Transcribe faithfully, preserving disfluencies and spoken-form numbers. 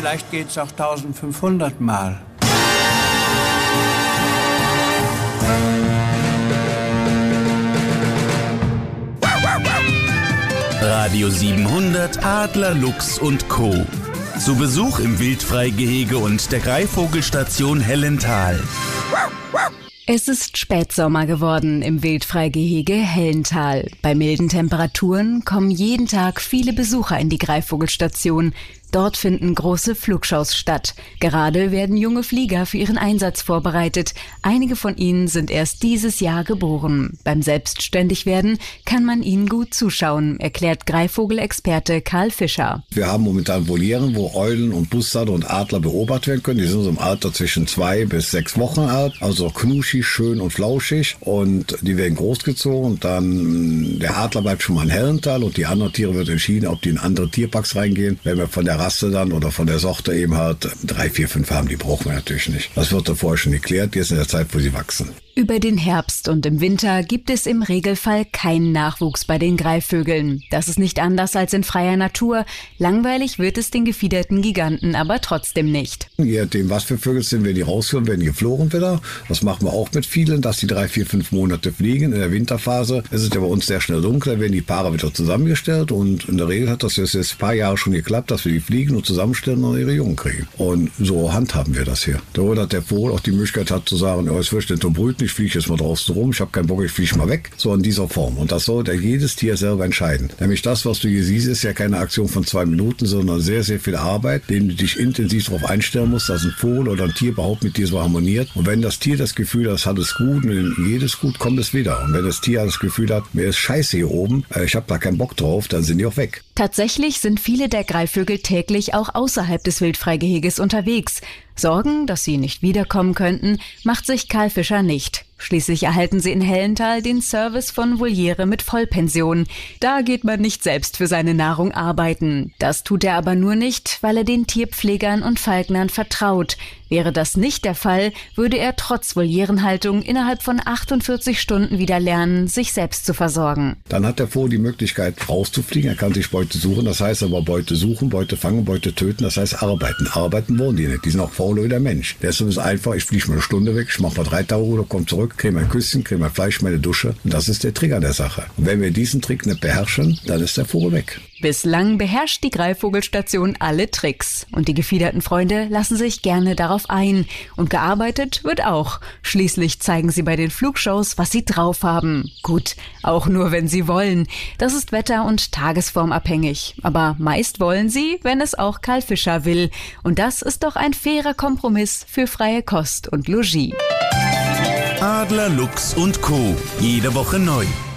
vielleicht geht's auch eintausendfünfhundert Mal. Radio siebenhundert, Adler, Luchs und Co. Zu Besuch im Wildfreigehege und der Greifvogelstation Hellental. Es ist Spätsommer geworden im Wildfreigehege Hellental. Bei milden Temperaturen kommen jeden Tag viele Besucher in die Greifvogelstation. Dort finden große Flugshows statt. Gerade werden junge Flieger für ihren Einsatz vorbereitet. Einige von ihnen sind erst dieses Jahr geboren. Beim Selbstständigwerden kann man ihnen gut zuschauen, erklärt Greifvogelexperte Karl Fischer. Wir haben momentan Volieren, wo Eulen und Bussarde und Adler beobachtet werden können. Die sind so im Alter zwischen zwei bis sechs Wochen alt, also knuschig, schön und flauschig. Und die werden großgezogen und dann der Adler bleibt schon mal in Hellental und die anderen Tiere wird entschieden, ob die in andere Tierparks reingehen. Wenn wir von der Rasse dann oder von der Sorte eben halt drei, vier, fünf haben, die brauchen wir natürlich nicht. Das wird da vorher schon geklärt, jetzt in der Zeit, wo sie wachsen. Über den Herbst und im Winter gibt es im Regelfall keinen Nachwuchs bei den Greifvögeln. Das ist nicht anders als in freier Natur. Langweilig wird es den gefiederten Giganten aber trotzdem nicht. Je nachdem, was für Vögel sind, werden die rausführen, werden die geflogen wieder. Das machen wir auch mit vielen, dass die drei, vier, fünf Monate fliegen. In der Winterphase ist es ja bei uns sehr schnell dunkel, da werden die Paare wieder zusammengestellt und in der Regel hat das jetzt ein paar Jahre schon geklappt, dass wir die fliegen und zusammenstellen und ihre Jungen kriegen. Und so handhaben wir das hier. Da dass der Vogel auch die Möglichkeit hat zu sagen, oh, es wird nicht zum Brüten, ich fliege jetzt mal draußen rum, ich habe keinen Bock, ich fliege mal weg. So in dieser Form. Und das sollte jedes Tier selber entscheiden. Nämlich das, was du hier siehst, ist ja keine Aktion von zwei Minuten, sondern sehr, sehr viel Arbeit, dem du dich intensiv darauf einstellen musst, dass ein Vogel oder ein Tier überhaupt mit dir so harmoniert. Und wenn das Tier das Gefühl hat, es hat es gut und jedes gut, kommt es wieder. Und wenn das Tier das Gefühl hat, mir ist scheiße hier oben, ich habe da keinen Bock drauf, dann sind die auch weg. Tatsächlich sind viele der Greifvögel täglich auch außerhalb des Wildfreigeheges unterwegs. Sorgen, dass sie nicht wiederkommen könnten, macht sich Karl Fischer nicht. Schließlich erhalten sie in Hellental den Service von Voliere mit Vollpension. Da geht man nicht selbst für seine Nahrung arbeiten. Das tut er aber nur nicht, weil er den Tierpflegern und Falknern vertraut. Wäre das nicht der Fall, würde er trotz Volierenhaltung innerhalb von achtundvierzig Stunden wieder lernen, sich selbst zu versorgen. Dann hat der Vogel die Möglichkeit rauszufliegen, er kann sich Beute suchen, das heißt aber Beute suchen, Beute fangen, Beute töten, das heißt arbeiten. Arbeiten wollen die nicht, die sind auch fauler wie der Mensch. Deshalb ist einfach, ich fliege mal eine Stunde weg, ich mache mal drei Tage oder komme zurück, kriege mein Küsschen, kriege mein Fleisch, meine Dusche und das ist der Trigger der Sache. Und wenn wir diesen Trick nicht beherrschen, dann ist der Vogel weg. Bislang beherrscht die Greifvogelstation alle Tricks und die gefiederten Freunde lassen sich gerne darauf ein. Und gearbeitet wird auch. Schließlich zeigen sie bei den Flugshows, was sie drauf haben. Gut, auch nur wenn sie wollen. Das ist wetter- und tagesformabhängig. Aber meist wollen sie, wenn es auch Karl Fischer will. Und das ist doch ein fairer Kompromiss für freie Kost und Logis. Adler, Luchs und Co. Jede Woche neu.